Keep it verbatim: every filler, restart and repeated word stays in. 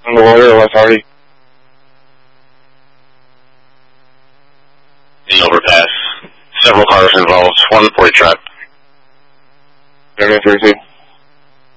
On the water, West Hardy. The overpass. Several cars involved. One for a truck. Seven three two.